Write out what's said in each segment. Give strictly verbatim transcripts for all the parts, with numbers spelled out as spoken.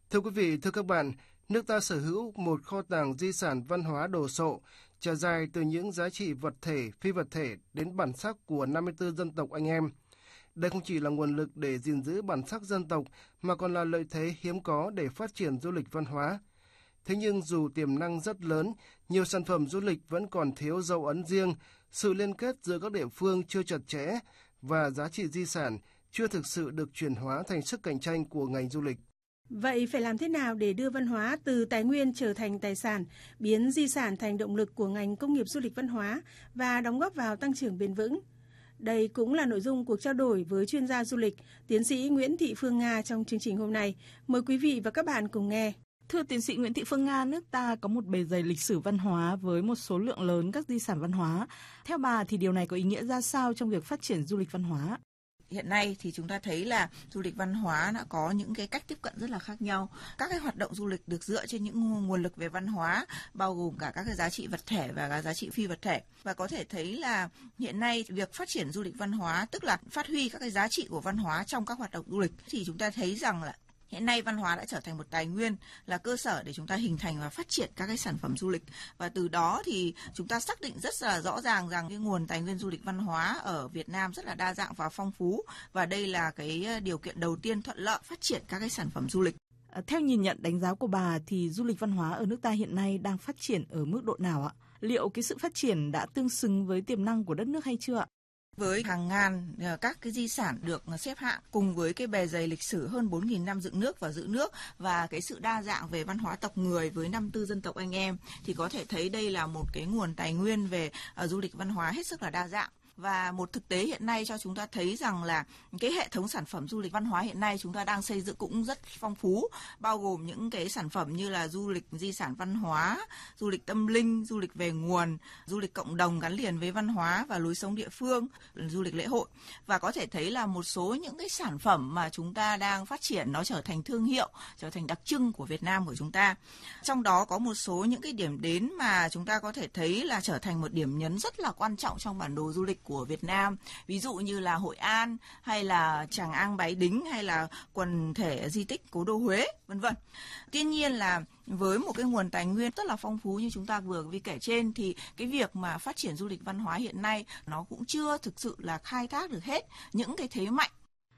Thưa quý vị, thưa các bạn, nước ta sở hữu một kho tàng di sản văn hóa đồ sộ, trải dài từ những giá trị vật thể, phi vật thể đến bản sắc của năm mươi tư dân tộc anh em. Đây không chỉ là nguồn lực để gìn giữ bản sắc dân tộc, mà còn là lợi thế hiếm có để phát triển du lịch văn hóa. Thế nhưng dù tiềm năng rất lớn, nhiều sản phẩm du lịch vẫn còn thiếu dấu ấn riêng, sự liên kết giữa các địa phương chưa chặt chẽ và giá trị di sản chưa thực sự được chuyển hóa thành sức cạnh tranh của ngành du lịch. Vậy phải làm thế nào để đưa văn hóa từ tài nguyên trở thành tài sản, biến di sản thành động lực của ngành công nghiệp du lịch văn hóa và đóng góp vào tăng trưởng bền vững? Đây cũng là nội dung cuộc trao đổi với chuyên gia du lịch, tiến sĩ Nguyễn Thị Phương Nga trong chương trình hôm nay. Mời quý vị và các bạn cùng nghe. Thưa tiến sĩ Nguyễn Thị Phương Nga, nước ta có một bề dày lịch sử văn hóa với một số lượng lớn các di sản văn hóa. Theo bà thì điều này có ý nghĩa ra sao trong việc phát triển du lịch văn hóa? Hiện nay thì chúng ta thấy là du lịch văn hóa đã có những cái cách tiếp cận rất là khác nhau. Các cái hoạt động du lịch được dựa trên những nguồn lực về văn hóa, bao gồm cả các cái giá trị vật thể và các giá trị phi vật thể. Và có thể thấy là hiện nay việc phát triển du lịch văn hóa, tức là phát huy các cái giá trị của văn hóa trong các hoạt động du lịch, thì chúng ta thấy rằng là hiện nay văn hóa đã trở thành một tài nguyên, là cơ sở để chúng ta hình thành và phát triển các cái sản phẩm du lịch. Và từ đó thì chúng ta xác định rất là rõ ràng rằng cái nguồn tài nguyên du lịch văn hóa ở Việt Nam rất là đa dạng và phong phú. Và đây là cái điều kiện đầu tiên thuận lợi phát triển các cái sản phẩm du lịch. Theo nhìn nhận đánh giá của bà thì du lịch văn hóa ở nước ta hiện nay đang phát triển ở mức độ nào ạ? Liệu cái sự phát triển đã tương xứng với tiềm năng của đất nước hay chưa ạ? Với hàng ngàn các cái di sản được xếp hạng cùng với cái bề dày lịch sử hơn bốn nghìn năm dựng nước và giữ nước và cái sự đa dạng về văn hóa tộc người với năm mươi tư dân tộc anh em, thì có thể thấy đây là một cái nguồn tài nguyên về uh, du lịch văn hóa hết sức là đa dạng. Và một thực tế hiện nay cho chúng ta thấy rằng là cái hệ thống sản phẩm du lịch văn hóa hiện nay chúng ta đang xây dựng cũng rất phong phú, bao gồm những cái sản phẩm như là du lịch di sản văn hóa, du lịch tâm linh, du lịch về nguồn, du lịch cộng đồng gắn liền với văn hóa và lối sống địa phương, du lịch lễ hội. Và có thể thấy là một số những cái sản phẩm mà chúng ta đang phát triển nó trở thành thương hiệu, trở thành đặc trưng của Việt Nam của chúng ta. Trong đó có một số những cái điểm đến mà chúng ta có thể thấy là trở thành một điểm nhấn rất là quan trọng trong bản đồ du lịch của Việt Nam, ví dụ như là Hội An hay là Tràng An Bái Đính hay là quần thể di tích Cố đô Huế, vân vân. Tuy nhiên là với một cái nguồn tài nguyên rất là phong phú như chúng ta vừa vi kể trên, thì cái việc mà phát triển du lịch văn hóa hiện nay nó cũng chưa thực sự là khai thác được hết những cái thế mạnh.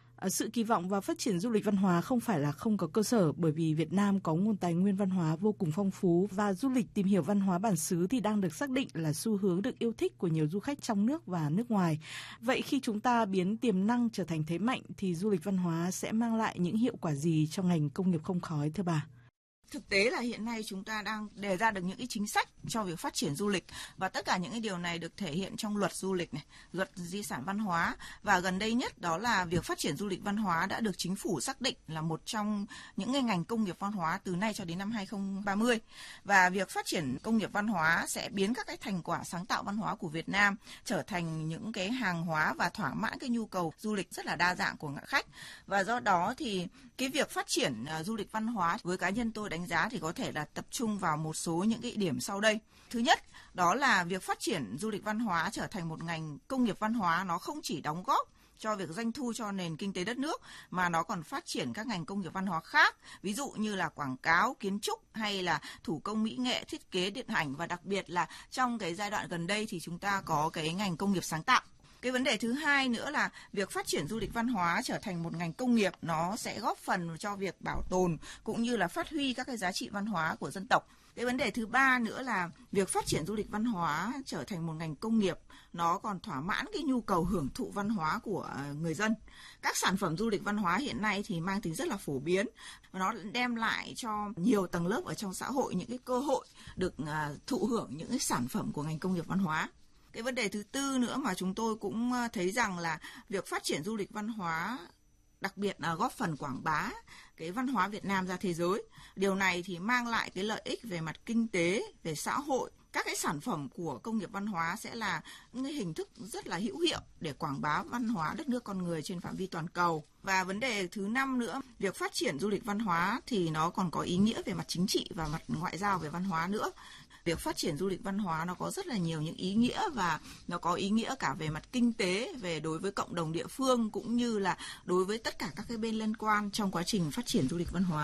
Sự kỳ vọng vào phát triển du lịch văn hóa không phải là không có cơ sở, bởi vì Việt Nam có nguồn tài nguyên văn hóa vô cùng phong phú và du lịch tìm hiểu văn hóa bản xứ thì đang được xác định là xu hướng được yêu thích của nhiều du khách trong nước và nước ngoài. Vậy khi chúng ta biến tiềm năng trở thành thế mạnh thì du lịch văn hóa sẽ mang lại những hiệu quả gì cho ngành công nghiệp không khói thưa bà? Thực tế là hiện nay chúng ta đang đề ra được những cái chính sách cho việc phát triển du lịch, và tất cả những cái điều này được thể hiện trong luật du lịch này, luật di sản văn hóa, và gần đây nhất đó là việc phát triển du lịch văn hóa đã được chính phủ xác định là một trong những cái ngành công nghiệp văn hóa từ nay cho đến năm hai không ba mươi. Và việc phát triển công nghiệp văn hóa sẽ biến các cái thành quả sáng tạo văn hóa của Việt Nam trở thành những cái hàng hóa và thỏa mãn cái nhu cầu du lịch rất là đa dạng của khách. Và do đó thì cái việc phát triển uh, du lịch văn hóa với cá nhân tôi đánh giá thì có thể là tập trung vào một số những cái điểm sau đây. Thứ nhất, đó là việc phát triển du lịch văn hóa trở thành một ngành công nghiệp văn hóa, nó không chỉ đóng góp cho việc doanh thu cho nền kinh tế đất nước mà nó còn phát triển các ngành công nghiệp văn hóa khác, ví dụ như là quảng cáo, kiến trúc hay là thủ công mỹ nghệ, thiết kế, điện ảnh, và đặc biệt là trong cái giai đoạn gần đây thì chúng ta có cái ngành công nghiệp sáng tạo. Cái vấn đề thứ hai nữa là việc phát triển du lịch văn hóa trở thành một ngành công nghiệp, nó sẽ góp phần cho việc bảo tồn cũng như là phát huy các cái giá trị văn hóa của dân tộc. Cái vấn đề thứ ba nữa là việc phát triển du lịch văn hóa trở thành một ngành công nghiệp, nó còn thỏa mãn cái nhu cầu hưởng thụ văn hóa của người dân. Các sản phẩm du lịch văn hóa hiện nay thì mang tính rất là phổ biến, nó đem lại cho nhiều tầng lớp ở trong xã hội những cái cơ hội được thụ hưởng những cái sản phẩm của ngành công nghiệp văn hóa. Cái vấn đề thứ tư nữa mà chúng tôi cũng thấy rằng là việc phát triển du lịch văn hóa đặc biệt là góp phần quảng bá cái văn hóa Việt Nam ra thế giới. Điều này thì mang lại cái lợi ích về mặt kinh tế, về xã hội. Các cái sản phẩm của công nghiệp văn hóa sẽ là những cái hình thức rất là hữu hiệu để quảng bá văn hóa đất nước con người trên phạm vi toàn cầu. Và vấn đề thứ năm nữa, việc phát triển du lịch văn hóa thì nó còn có ý nghĩa về mặt chính trị và mặt ngoại giao về văn hóa nữa. Việc phát triển du lịch văn hóa nó có rất là nhiều những ý nghĩa, và nó có ý nghĩa cả về mặt kinh tế, về đối với cộng đồng địa phương cũng như là đối với tất cả các cái bên liên quan trong quá trình phát triển du lịch văn hóa.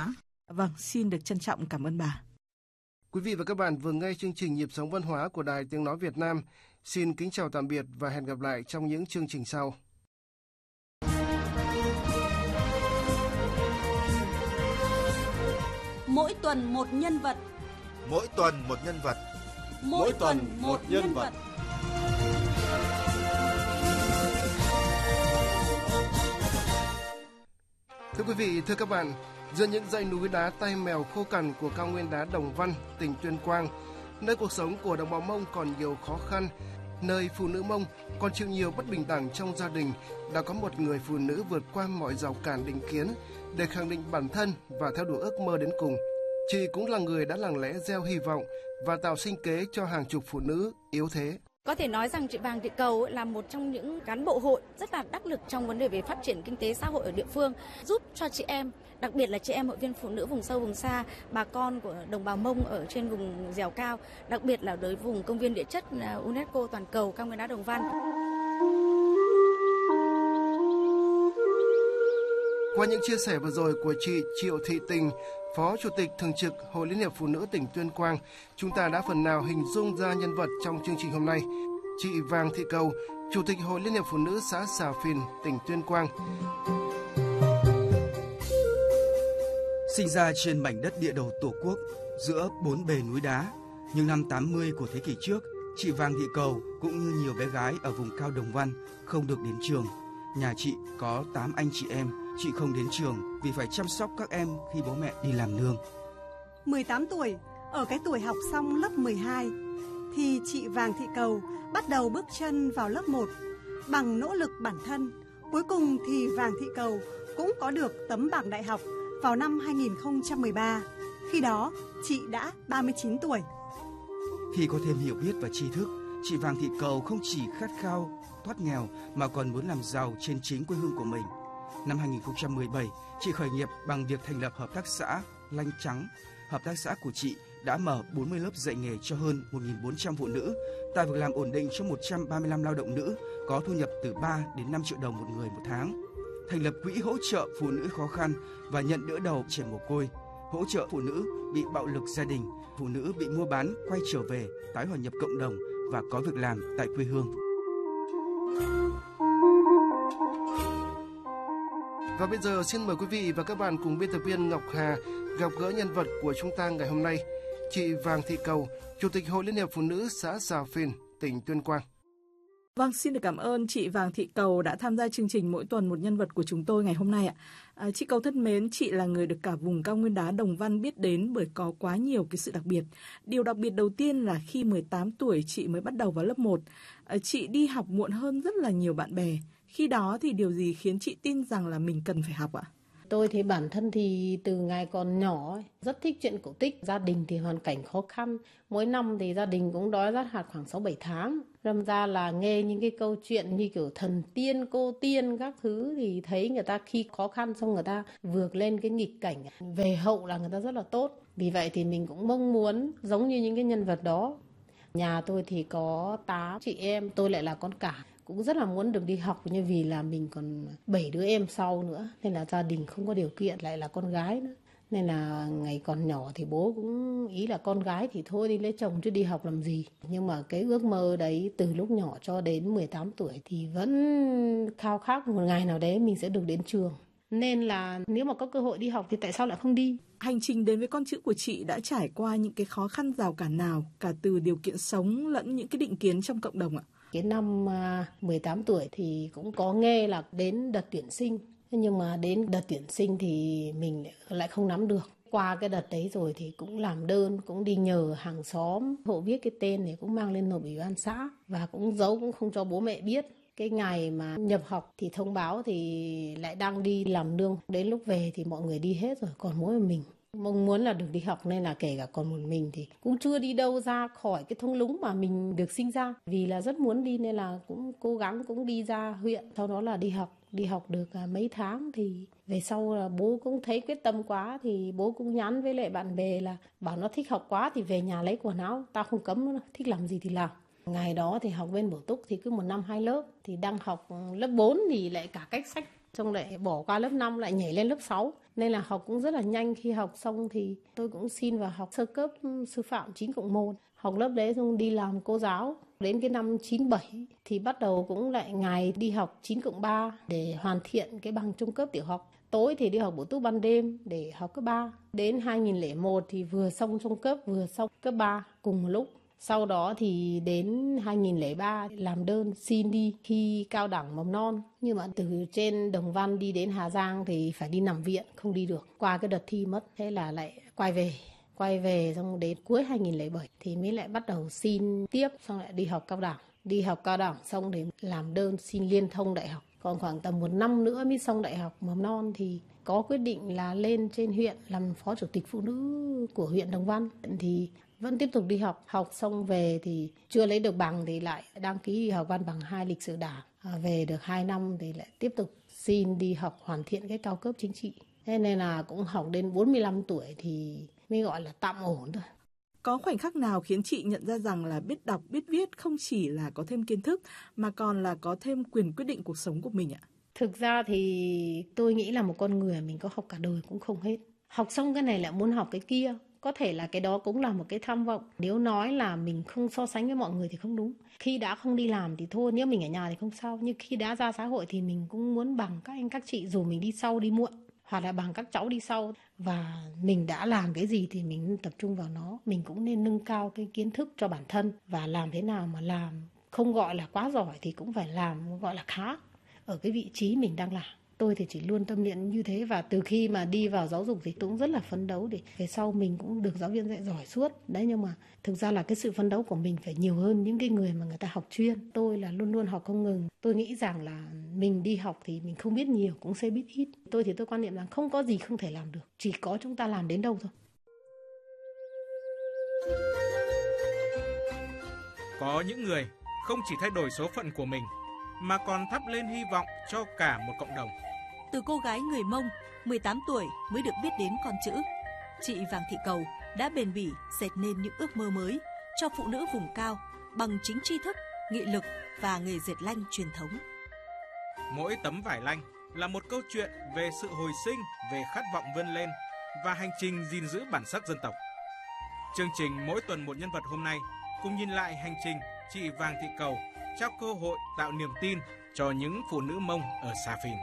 Vâng, xin được trân trọng cảm ơn bà. Quý vị và các bạn vừa nghe chương trình Nhịp sống văn hóa của Đài Tiếng nói Việt Nam. Xin kính chào tạm biệt và hẹn gặp lại trong những chương trình sau. Mỗi tuần một nhân vật. Mỗi tuần một nhân vật. Mỗi, Mỗi tuần một, một nhân vật. vật. Thưa quý vị, thưa các bạn, giữa những dãy núi đá tay mèo khô cằn của cao nguyên đá Đồng Văn, tỉnh Tuyên Quang, nơi cuộc sống của đồng bào Mông còn nhiều khó khăn, nơi phụ nữ Mông còn chịu nhiều bất bình đẳng trong gia đình, đã có một người phụ nữ vượt qua mọi rào cản định kiến để khẳng định bản thân và theo đuổi ước mơ đến cùng. Chị cũng là người đã lặng lẽ gieo hy vọng và tạo sinh kế cho hàng chục phụ nữ yếu thế. Có thể nói rằng chị Vàng Thị Cầu là một trong những cán bộ hội rất là đắc lực trong vấn đề về phát triển kinh tế xã hội ở địa phương, giúp cho chị em, đặc biệt là chị em hội viên phụ nữ vùng sâu vùng xa, bà con của đồng bào Mông ở trên vùng dẻo cao, đặc biệt là đối vùng công viên địa chất UNESCO toàn cầu cao nguyên đá Đồng Văn. Qua những chia sẻ vừa rồi của chị Triệu Thị Tình, Phó Chủ tịch Thường trực Hội Liên hiệp Phụ nữ tỉnh Tuyên Quang, chúng ta đã phần nào hình dung ra nhân vật trong chương trình hôm nay. Chị Vàng Thị Cầu, Chủ tịch Hội Liên hiệp Phụ nữ xã Xà Phìn, tỉnh Tuyên Quang. Sinh ra trên mảnh đất địa đầu Tổ quốc, giữa bốn bề núi đá, nhưng năm tám mươi của thế kỷ trước, chị Vàng Thị Cầu cũng như nhiều bé gái ở vùng cao Đồng Văn không được đến trường. Nhà chị có tám anh chị em, chị không đến trường vì phải chăm sóc các em khi bố mẹ đi làm nương. mười tám tuổi, ở cái tuổi học xong lớp mười hai, thì chị Vàng Thị Cầu bắt đầu bước chân vào lớp một. Bằng nỗ lực bản thân, cuối cùng thì Vàng Thị Cầu cũng có được tấm bằng đại học vào năm hai nghìn không trăm mười ba. Khi đó, chị đã ba mươi chín tuổi. Khi có thêm hiểu biết và tri thức, chị Vàng Thị Cầu không chỉ khát khao thoát nghèo mà còn muốn làm giàu trên chính quê hương của mình. Năm hai nghìn không trăm mười bảy, chị khởi nghiệp bằng việc thành lập hợp tác xã Lanh Trắng. Hợp tác xã của chị đã mở bốn mươi lớp dạy nghề cho hơn một nghìn bốn trăm phụ nữ, tạo việc làm ổn định cho một trăm ba mươi lăm lao động nữ, có thu nhập từ ba đến năm triệu đồng một người một tháng. Thành lập quỹ hỗ trợ phụ nữ khó khăn và nhận đỡ đầu trẻ mồ côi, hỗ trợ phụ nữ bị bạo lực gia đình, phụ nữ bị mua bán quay trở về, tái hòa nhập cộng đồng và có việc làm tại quê hương. Và bây giờ xin mời quý vị và các bạn cùng biên tập viên Ngọc Hà gặp gỡ nhân vật của chúng ta ngày hôm nay, chị Vàng Thị Cầu, Chủ tịch Hội Liên hiệp Phụ nữ xã Xà Phìn, tỉnh Tuyên Quang. Vâng, xin được cảm ơn chị Vàng Thị Cầu đã tham gia chương trình Mỗi tuần một nhân vật của chúng tôi ngày hôm nay ạ. À, chị Cầu thân mến, chị là người được cả vùng cao nguyên đá Đồng Văn biết đến bởi có quá nhiều cái sự đặc biệt. Điều đặc biệt đầu tiên là khi mười tám tuổi chị mới bắt đầu vào lớp một. À, chị đi học muộn hơn rất là nhiều bạn bè. Khi đó thì điều gì khiến chị tin rằng là mình cần phải học ạ? Tôi thì bản thân thì từ ngày còn nhỏ rất thích chuyện cổ tích. Gia đình thì hoàn cảnh khó khăn. Mỗi năm thì gia đình cũng đói rát hạt khoảng sáu bảy tháng. Đâm ra là nghe những cái câu chuyện như kiểu thần tiên, cô tiên các thứ thì thấy người ta khi khó khăn xong người ta vượt lên cái nghịch cảnh. Về hậu là người ta rất là tốt. Vì vậy thì mình cũng mong muốn giống như những cái nhân vật đó. Nhà tôi thì có tám chị em, tôi lại là con cả. Cũng rất là muốn được đi học nhưng vì là mình còn bảy đứa em sau nữa. Nên là gia đình không có điều kiện, lại là con gái nữa. Nên là ngày còn nhỏ thì bố cũng ý là con gái thì thôi đi lấy chồng chứ đi học làm gì. Nhưng mà cái ước mơ đấy từ lúc nhỏ cho đến mười tám tuổi thì vẫn khao khát một ngày nào đấy mình sẽ được đến trường. Nên là nếu mà có cơ hội đi học thì tại sao lại không đi? Hành trình đến với con chữ của chị đã trải qua những cái khó khăn rào cản nào, cả từ điều kiện sống lẫn những cái định kiến trong cộng đồng ạ? Cái năm mười tám tuổi thì cũng có nghe là đến đợt tuyển sinh. Nhưng mà đến đợt tuyển sinh thì mình lại không nắm được. Qua cái đợt đấy rồi thì cũng làm đơn, cũng đi nhờ hàng xóm. Hộ viết cái tên thì cũng mang lên nộp ủy ban xã. Và cũng giấu, cũng không cho bố mẹ biết. Cái ngày mà nhập học thì thông báo thì lại đang đi làm nương. Đến lúc về thì mọi người đi hết rồi, còn mỗi mình. Mong muốn là được đi học nên là kể cả còn một mình thì cũng chưa đi đâu ra khỏi cái thung lũng mà mình được sinh ra. Vì là rất muốn đi nên là cũng cố gắng cũng đi ra huyện, sau đó là đi học. Đi học được mấy tháng thì về sau là bố cũng thấy quyết tâm quá thì bố cũng nhắn với lại bạn bè là bảo nó thích học quá thì về nhà lấy quần áo, tao không cấm nữa, thích làm gì thì làm. Ngày đó thì học bên bổ túc thì cứ một năm hai lớp, thì đang học lớp bốn thì lại cả cách sách, xong lại bỏ qua lớp năm lại nhảy lên lớp sáu. nên là học cũng rất là nhanh. Khi học xong thì tôi cũng xin vào học sơ cấp sư phạm chín cộng một. Học lớp đấy xong đi làm cô giáo. Đến cái năm chín bảy thì bắt đầu cũng lại ngày đi học chín cộng ba để hoàn thiện cái bằng trung cấp tiểu học. Tối thì đi học bổ túc ban đêm để học cấp ba. Đến hai nghìn lẻ một thì vừa xong trung cấp vừa xong cấp ba cùng một lúc. Sau đó thì đến hai nghìn lẻ ba làm đơn xin đi thi cao đẳng mầm non. Nhưng mà từ trên Đồng Văn đi đến Hà Giang thì phải đi nằm viện, không đi được. Qua cái đợt thi mất, thế là lại quay về. Quay về xong đến cuối hai nghìn lẻ bảy thì mới lại bắt đầu xin tiếp, xong lại đi học cao đẳng. Đi học cao đẳng xong để làm đơn xin liên thông đại học. Còn khoảng tầm một năm nữa mới xong đại học mầm non thì có quyết định là lên trên huyện làm phó chủ tịch phụ nữ của huyện Đồng Văn. Thì vẫn tiếp tục đi học. Học xong về thì chưa lấy được bằng thì lại đăng ký đi học văn bằng hai lịch sử đảng. À, về được hai năm thì lại tiếp tục xin đi học hoàn thiện cái cao cấp chính trị. Thế nên là cũng học đến bốn mươi lăm tuổi thì mới gọi là tạm ổn thôi. Có khoảnh khắc nào khiến chị nhận ra rằng là biết đọc, biết viết không chỉ là có thêm kiến thức mà còn là có thêm quyền quyết định cuộc sống của mình ạ? Thực ra thì tôi nghĩ là một con người mình có học cả đời cũng không hết. Học xong cái này lại muốn học cái kia. Có thể là cái đó cũng là một cái tham vọng. Nếu nói là mình không so sánh với mọi người thì không đúng. Khi đã không đi làm thì thôi, nếu mình ở nhà thì không sao. Nhưng khi đã ra xã hội thì mình cũng muốn bằng các anh các chị, dù mình đi sau đi muộn, hoặc là bằng các cháu đi sau. Và mình đã làm cái gì thì mình nên tập trung vào nó. Mình cũng nên nâng cao cái kiến thức cho bản thân. Và làm thế nào mà làm không gọi là quá giỏi thì cũng phải làm gọi là khá ở cái vị trí mình đang làm. Tôi thì chỉ luôn tâm niệm như thế, và từ khi mà đi vào giáo dục thì tôi cũng rất là phấn đấu để về sau mình cũng được giáo viên dạy giỏi suốt. Đấy, nhưng mà thực ra là cái sự phấn đấu của mình phải nhiều hơn những cái người mà người ta học chuyên. Tôi là luôn luôn học không ngừng. Tôi nghĩ rằng là mình đi học thì mình không biết nhiều cũng sẽ biết ít. Tôi thì tôi quan niệm rằng không có gì không thể làm được, chỉ có chúng ta làm đến đâu thôi. Có những người không chỉ thay đổi số phận của mình mà còn thắp lên hy vọng cho cả một cộng đồng. Từ cô gái người Mông mười tám tuổi mới được biết đến con chữ, chị Vàng Thị Cầu đã bền bỉ dệt nên những ước mơ mới cho phụ nữ vùng cao bằng chính tri thức, nghị lực và nghề dệt lanh truyền thống. Mỗi tấm vải lanh là một câu chuyện về sự hồi sinh, về khát vọng vươn lên và hành trình gìn giữ bản sắc dân tộc. Chương trình Mỗi tuần một nhân vật hôm nay cùng nhìn lại hành trình chị Vàng Thị Cầu trao cơ hội tạo niềm tin cho những phụ nữ Mông ở Sa Phìn.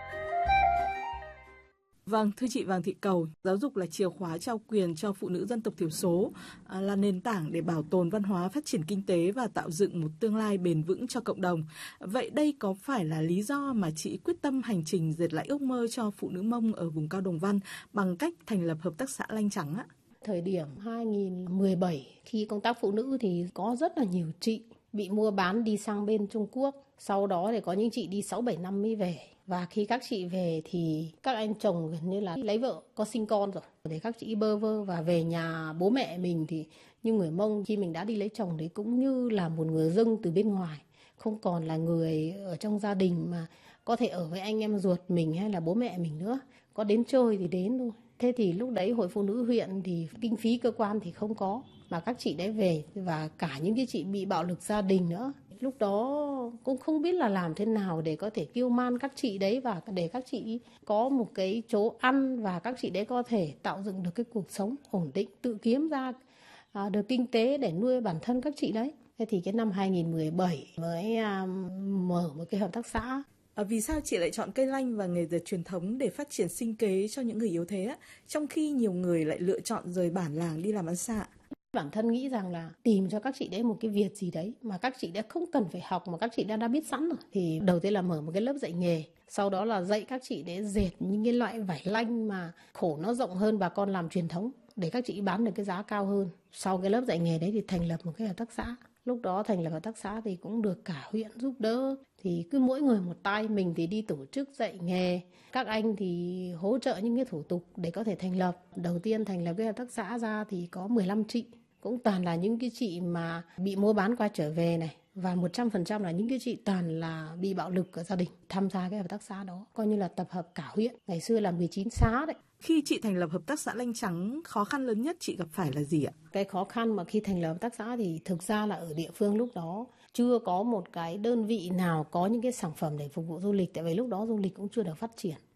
Vâng, thưa chị Vàng Thị Cầu, giáo dục là chìa khóa trao quyền cho phụ nữ dân tộc thiểu số, là nền tảng để bảo tồn văn hóa, phát triển kinh tế và tạo dựng một tương lai bền vững cho cộng đồng. Vậy đây có phải là lý do mà chị quyết tâm hành trình dệt lại ước mơ cho phụ nữ Mông ở vùng cao Đồng Văn bằng cách thành lập hợp tác xã Lanh Trắng ạ? Thời điểm hai nghìn mười bảy, khi công tác phụ nữ thì có rất là nhiều chị bị mua bán đi sang bên Trung Quốc. Sau đó thì có những chị đi sáu bảy năm mới về. Và khi các chị về thì các anh chồng gần như là lấy vợ, có sinh con rồi. Để các chị bơ vơ và về nhà bố mẹ mình thì như người Mông, khi mình đã đi lấy chồng thì cũng như là một người dưng từ bên ngoài. Không còn là người ở trong gia đình mà có thể ở với anh em ruột mình hay là bố mẹ mình nữa. Có đến chơi thì đến thôi. Thế thì lúc đấy Hội Phụ Nữ huyện thì kinh phí cơ quan thì không có. Mà các chị đấy về và cả những cái chị bị bạo lực gia đình nữa. Lúc đó cũng không biết là làm thế nào để có thể kiêu man các chị đấy và để các chị có một cái chỗ ăn và các chị đấy có thể tạo dựng được cái cuộc sống ổn định, tự kiếm ra à, được kinh tế để nuôi bản thân các chị đấy. Thế thì cái năm hai nghìn mười bảy mới à, mở một cái hợp tác xã. À, vì sao chị lại chọn cây lanh và nghề dệt truyền thống để phát triển sinh kế cho những người yếu thế, trong khi nhiều người lại lựa chọn rời bản làng đi làm ăn xa? Bản thân nghĩ rằng là tìm cho các chị đấy một cái việc gì đấy mà các chị đã không cần phải học mà các chị đã đã biết sẵn rồi. Thì đầu tiên là mở một cái lớp dạy nghề, sau đó là dạy các chị để dệt những cái loại vải lanh mà khổ nó rộng hơn bà con làm truyền thống để các chị bán được cái giá cao hơn. Sau cái lớp dạy nghề đấy thì thành lập một cái hợp tác xã. Lúc đó thành lập hợp tác xã thì cũng được cả huyện giúp đỡ. Thì cứ mỗi người một tay, mình thì đi tổ chức dạy nghề, các anh thì hỗ trợ những cái thủ tục để có thể thành lập. Đầu tiên thành lập cái hợp tác xã ra thì có mười lăm chị, cũng toàn là những cái chị mà bị mua bán qua trở về này. Và một trăm phần trăm là những cái chị toàn là bị bạo lực ở gia đình tham gia cái hợp tác xã đó. Coi như là tập hợp cả huyện, ngày xưa là mười chín xã đấy. Khi chị thành lập hợp tác xã Lanh Trắng, khó khăn lớn nhất chị gặp phải là gì ạ? Cái khó khăn mà khi thành lập hợp tác xã thì thực ra là ở địa phương lúc đó chưa có một cái đơn vị nào có những cái sản phẩm để phục vụ du lịch. Tại vì lúc đó du lịch cũng chưa được phát triển.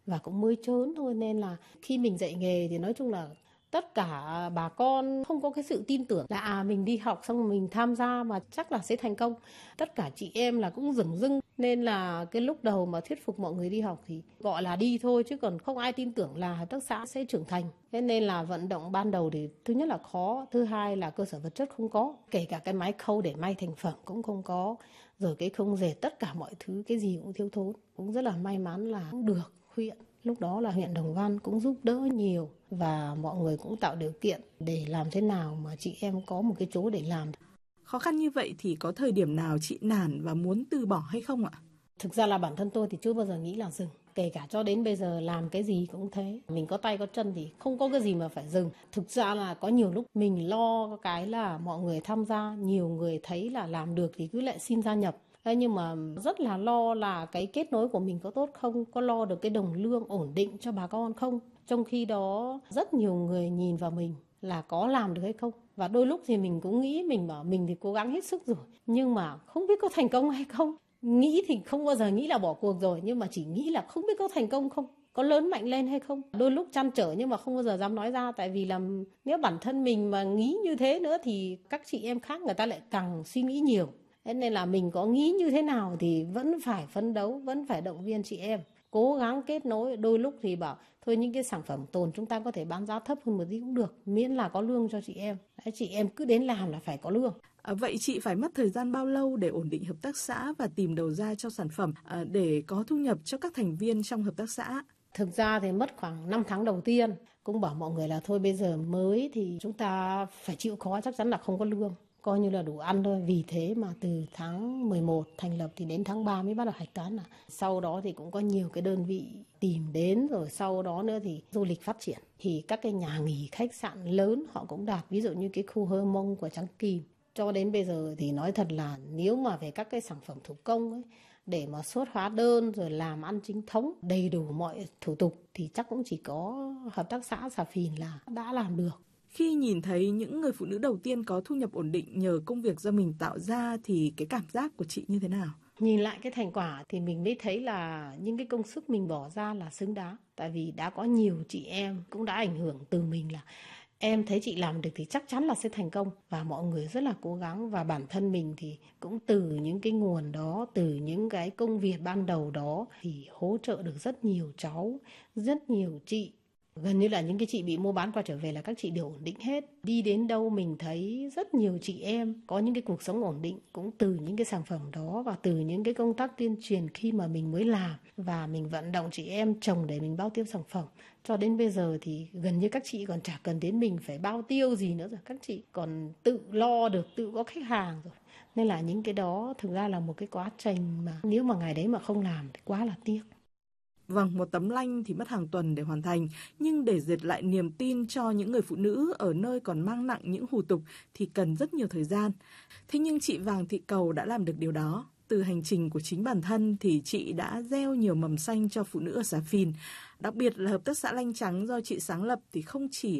và cũng mới trớn thôi, nên là khi mình dạy nghề thì nói chung là tất cả bà con không có cái sự tin tưởng là à mình đi học xong mình tham gia mà chắc là sẽ thành công. Tất cả chị em là cũng dửng dưng, nên là cái lúc đầu mà thuyết phục mọi người đi học thì gọi là đi thôi, chứ còn không ai tin tưởng là hợp tác xã sẽ trưởng thành. Thế nên là vận động ban đầu thì thứ nhất là khó, thứ hai là cơ sở vật chất không có, kể cả cái máy khâu để may thành phẩm cũng không có, rồi cái khung dệt, tất cả mọi thứ cái gì cũng thiếu thốn. Cũng rất là may mắn là cũng được huyện, lúc đó là huyện Đồng Văn cũng giúp đỡ nhiều và mọi người cũng tạo điều kiện để làm thế nào mà chị em có một cái chỗ để làm. Khó khăn như vậy thì có thời điểm nào chị nản và muốn từ bỏ hay không ạ? Thực ra là bản thân tôi thì chưa bao giờ nghĩ là dừng. Kể cả cho đến bây giờ làm cái gì cũng thế. Mình có tay có chân thì không có cái gì mà phải dừng. Thực ra là có nhiều lúc mình lo cái là mọi người tham gia, nhiều người thấy là làm được thì cứ lại xin gia nhập. Thế nhưng mà rất là lo là cái kết nối của mình có tốt không, có lo được cái đồng lương ổn định cho bà con không. Trong khi đó rất nhiều người nhìn vào mình là có làm được hay không. Và đôi lúc thì mình cũng nghĩ mình bảo mình thì cố gắng hết sức rồi, nhưng mà không biết có thành công hay không. Nghĩ thì không bao giờ nghĩ là bỏ cuộc rồi, nhưng mà chỉ nghĩ là không biết có thành công không, có lớn mạnh lên hay không. Đôi lúc trăn trở nhưng mà không bao giờ dám nói ra, tại vì là nếu bản thân mình mà nghĩ như thế nữa thì các chị em khác người ta lại càng suy nghĩ nhiều. Thế nên là mình có nghĩ như thế nào thì vẫn phải phấn đấu, vẫn phải động viên chị em, cố gắng kết nối. Đôi lúc thì bảo thôi những cái sản phẩm tồn chúng ta có thể bán giá thấp hơn một tí cũng được, miễn là có lương cho chị em. Đấy, chị em cứ đến làm là phải có lương. À, vậy chị phải mất thời gian bao lâu để ổn định hợp tác xã và tìm đầu ra cho sản phẩm à, để có thu nhập cho các thành viên trong hợp tác xã? Thực ra thì mất khoảng năm tháng đầu tiên. Cũng bảo mọi người là thôi bây giờ mới thì chúng ta phải chịu khó, chắc chắn là không có lương, coi như là đủ ăn thôi. Vì thế mà từ tháng mười một thành lập thì đến tháng ba mới bắt đầu hạch toán. À. Sau đó thì cũng có nhiều cái đơn vị tìm đến, rồi sau đó nữa thì du lịch phát triển. Thì các cái nhà nghỉ khách sạn lớn họ cũng đạt, ví dụ như cái khu Hơ Mông của Trắng Kìm. Cho đến bây giờ thì nói thật là nếu mà về các cái sản phẩm thủ công ấy, để mà xuất hóa đơn rồi làm ăn chính thống đầy đủ mọi thủ tục thì chắc cũng chỉ có hợp tác xã Xà Phìn là đã làm được. Khi nhìn thấy những người phụ nữ đầu tiên có thu nhập ổn định nhờ công việc do mình tạo ra thì cái cảm giác của chị như thế nào? Nhìn lại cái thành quả thì mình mới thấy là những cái công sức mình bỏ ra là xứng đáng. Tại vì đã có nhiều chị em cũng đã ảnh hưởng từ mình là em thấy chị làm được thì chắc chắn là sẽ thành công. Và mọi người rất là cố gắng, và bản thân mình thì cũng từ những cái nguồn đó, từ những cái công việc ban đầu đó thì hỗ trợ được rất nhiều cháu, rất nhiều chị. Gần như là những cái chị bị mua bán qua trở về là các chị đều ổn định hết. Đi đến đâu mình thấy rất nhiều chị em có những cái cuộc sống ổn định cũng từ những cái sản phẩm đó và từ những cái công tác tuyên truyền khi mà mình mới làm. Và mình vận động chị em trồng để mình bao tiêu sản phẩm. Cho đến bây giờ thì gần như các chị còn chả cần đến mình phải bao tiêu gì nữa rồi. Các chị còn tự lo được, tự có khách hàng rồi. Nên là những cái đó thực ra là một cái quá trình mà nếu mà ngày đấy mà không làm thì quá là tiếc. Vâng, một tấm lanh thì mất hàng tuần để hoàn thành, nhưng để dệt lại niềm tin cho những người phụ nữ ở nơi còn mang nặng những hủ tục thì cần rất nhiều thời gian. Thế nhưng chị Vàng Thị Cầu đã làm được điều đó. Từ hành trình của chính bản thân thì chị đã gieo nhiều mầm xanh cho phụ nữ ở Xà Phìn. Đặc biệt là hợp tác xã Lanh Trắng do chị sáng lập thì không chỉ